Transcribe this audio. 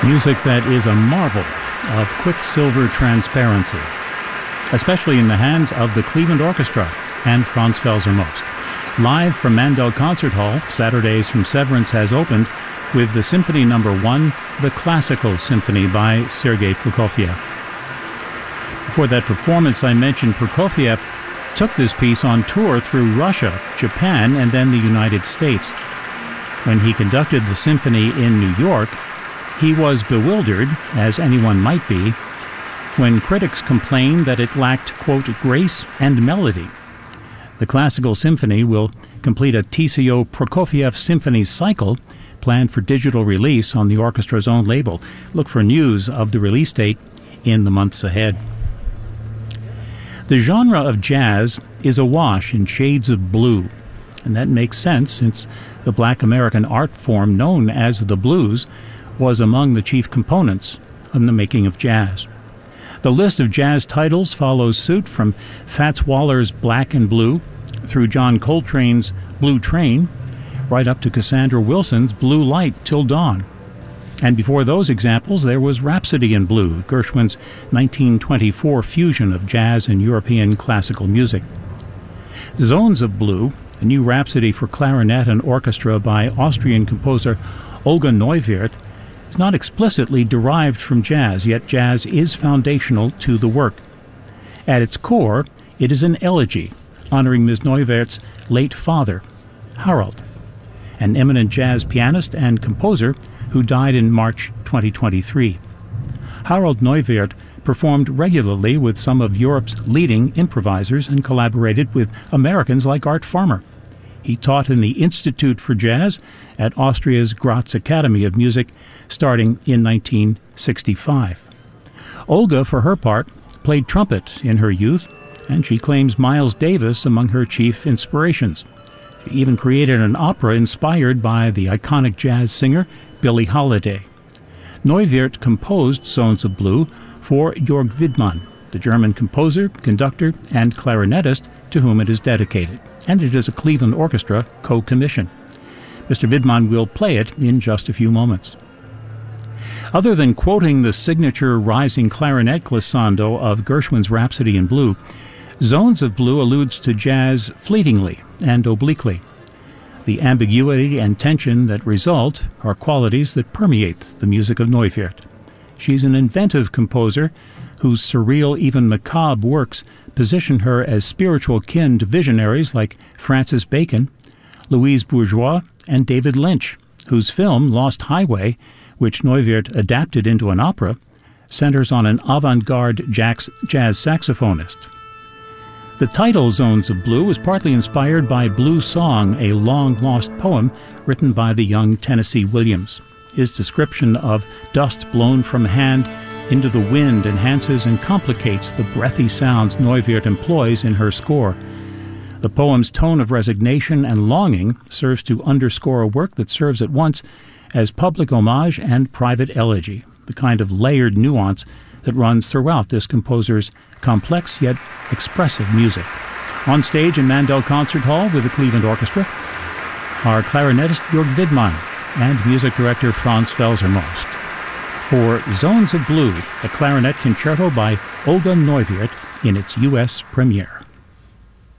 Music that is a marvel of quicksilver transparency, especially in the hands of the Cleveland Orchestra and Franz Welser Most. Live from Mandel Concert Hall, Saturdays from Severance has opened with the Symphony No. 1, the Classical Symphony by Sergei Prokofiev. Before that performance, I mentioned Prokofiev took this piece on tour through Russia, Japan, and then the United States. When he conducted the symphony in New York, he was bewildered, as anyone might be, when critics complained that it lacked, quote, grace and melody. The Classical Symphony will complete a TCO Prokofiev Symphony cycle planned for digital release on the orchestra's own label. Look for news of the release date in the months ahead. The genre of jazz is awash in shades of blue, and that makes sense since the Black American art form known as the blues was among the chief components in the making of jazz. The list of jazz titles follows suit from Fats Waller's Black and Blue through John Coltrane's Blue Train, right up to Cassandra Wilson's Blue Light Till Dawn. And before those examples, there was Rhapsody in Blue, Gershwin's 1924 fusion of jazz and European classical music. Zones of Blue, a new rhapsody for clarinet and orchestra by Austrian composer Olga Neuwirth, is not explicitly derived from jazz, yet jazz is foundational to the work. At its core, it is an elegy honoring Ms. Neuwirth's late father, Harold, an eminent jazz pianist and composer who died in March 2023. Harold Neuwirth performed regularly with some of Europe's leading improvisers and collaborated with Americans like Art Farmer. He taught in the Institute for Jazz at Austria's Graz Academy of Music starting in 1965. Olga, for her part, played trumpet in her youth, and she claims Miles Davis among her chief inspirations. She even created an opera inspired by the iconic jazz singer Billie Holiday. Neuwirth composed Zones of Blue for Jörg Widmann, the German composer, conductor, and clarinetist to whom it is dedicated, and it is a Cleveland Orchestra co-commission. Mr. Widmann will play it in just a few moments. Other than quoting the signature rising clarinet glissando of Gershwin's Rhapsody in Blue, Zones of Blue alludes to jazz fleetingly and obliquely. The ambiguity and tension that result are qualities that permeate the music of Neuwirth. She's an inventive composer whose surreal, even macabre works position her as spiritual kin to visionaries like Francis Bacon, Louise Bourgeois, and David Lynch, whose film Lost Highway, which Neuwirth adapted into an opera, centers on an avant-garde jazz saxophonist. The title Zones of Blue was partly inspired by Blue Song, a long-lost poem written by the young Tennessee Williams. His description of dust blown from hand into the wind enhances and complicates the breathy sounds Neuwirth employs in her score. The poem's tone of resignation and longing serves to underscore a work that serves at once as public homage and private elegy, the kind of layered nuance that runs throughout this composer's complex yet expressive music. On stage in Mandel Concert Hall with the Cleveland Orchestra are clarinetist Jörg Widmann and music director Franz Welser Most. For Zones of Blue, a clarinet concerto by Olga Neuwirth in its U.S. premiere.